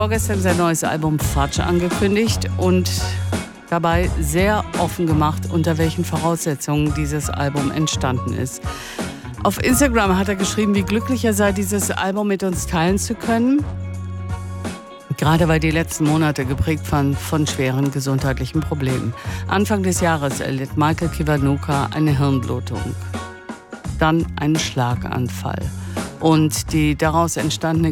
Vorgestern sein neues Album Fudge angekündigt und dabei sehr offen gemacht, unter welchen Voraussetzungen dieses Album entstanden ist. Auf Instagram hat er geschrieben, wie glücklich er sei, dieses Album mit uns teilen zu können. Gerade weil die letzten Monate geprägt waren von schweren gesundheitlichen Problemen. Anfang des Jahres erlitt Michael Kiwanuka eine Hirnblutung, dann einen Schlaganfall. Und die daraus entstandene